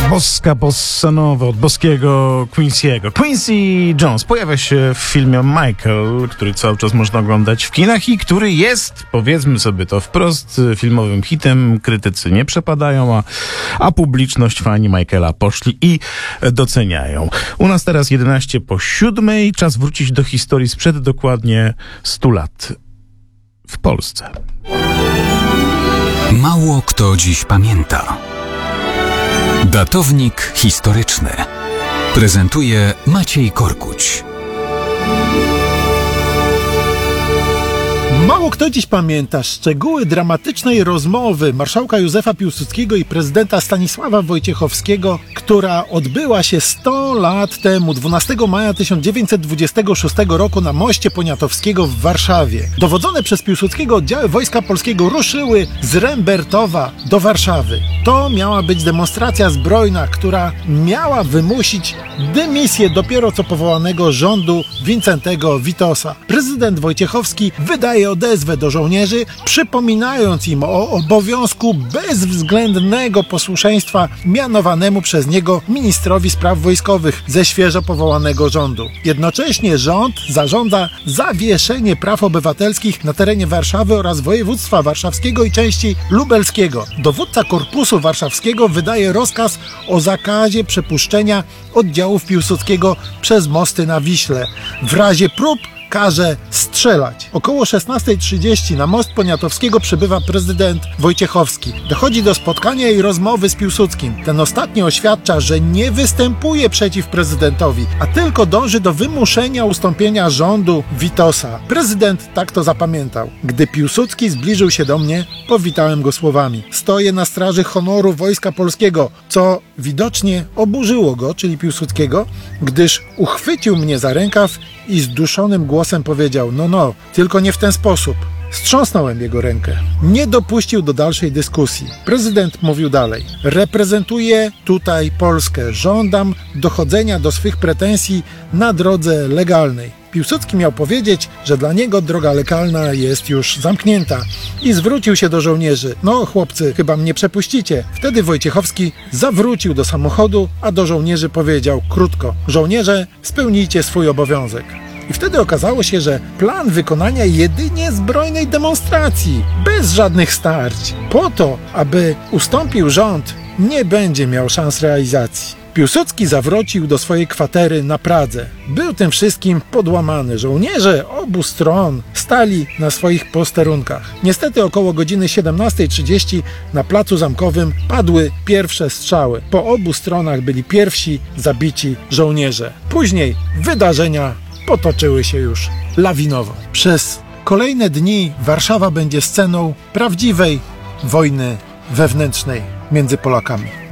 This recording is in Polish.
Boska bossa nowa od boskiego Quincy'ego. Quincy Jones pojawia się w filmie Michael, który cały czas można oglądać w kinach i który jest, powiedzmy sobie to wprost, filmowym hitem. Krytycy nie przepadają, a publiczność, fani Michaela poszli i doceniają. U nas teraz 6:11. Czas wrócić do historii sprzed dokładnie 100 lat w Polsce. Mało kto dziś pamięta. Datownik historyczny prezentuje Maciej Korkuć. Mało kto dziś pamięta szczegóły dramatycznej rozmowy marszałka Józefa Piłsudskiego i prezydenta Stanisława Wojciechowskiego, która odbyła się 100 lat temu, 12 maja 1926 roku na moście Poniatowskiego w Warszawie. Dowodzone przez Piłsudskiego oddziały Wojska Polskiego ruszyły z Rembertowa do Warszawy. To miała być demonstracja zbrojna, która miała wymusić dymisję dopiero co powołanego rządu Wincentego Witosa. Prezydent Wojciechowski wydaje odezwę do żołnierzy, przypominając im o obowiązku bezwzględnego posłuszeństwa mianowanemu przez niego ministrowi spraw wojskowych ze świeżo powołanego rządu. Jednocześnie rząd zarządza zawieszenie praw obywatelskich na terenie Warszawy oraz województwa warszawskiego i części lubelskiego. Dowódca Korpusu Warszawskiego wydaje rozkaz o zakazie przepuszczenia oddziałów Piłsudskiego przez mosty na Wiśle. W razie prób każe strzelać. Około 16:30 na most Poniatowskiego przybywa prezydent Wojciechowski. Dochodzi do spotkania i rozmowy z Piłsudskim. Ten ostatni oświadcza, że nie występuje przeciw prezydentowi, a tylko dąży do wymuszenia ustąpienia rządu Witosa. Prezydent tak to zapamiętał. Gdy Piłsudski zbliżył się do mnie, powitałem go słowami: stoję na straży honoru Wojska Polskiego, co widocznie oburzyło go, czyli Piłsudskiego, gdyż uchwycił mnie za rękaw i zduszonym głosem powiedział: no, tylko nie w ten sposób. Strząsnąłem jego rękę. Nie dopuścił do dalszej dyskusji. Prezydent mówił dalej: reprezentuję tutaj Polskę. Żądam dochodzenia do swych pretensji na drodze legalnej. Piłsudski miał powiedzieć, że dla niego droga legalna jest już zamknięta i zwrócił się do żołnierzy: no chłopcy, chyba mnie przepuścicie. Wtedy Wojciechowski zawrócił do samochodu, a do żołnierzy powiedział krótko: żołnierze, spełnijcie swój obowiązek. I wtedy okazało się, że plan wykonania jedynie zbrojnej demonstracji, bez żadnych starć, po to, aby ustąpił rząd, nie będzie miał szans realizacji. Piłsudski zawrócił do swojej kwatery na Pradze. Był tym wszystkim podłamany. Żołnierze obu stron stali na swoich posterunkach. Niestety około godziny 17:30 na placu Zamkowym padły pierwsze strzały. Po obu stronach byli pierwsi zabici żołnierze. Później wydarzenia potoczyły się już lawinowo. Przez kolejne dni Warszawa będzie sceną prawdziwej wojny wewnętrznej między Polakami.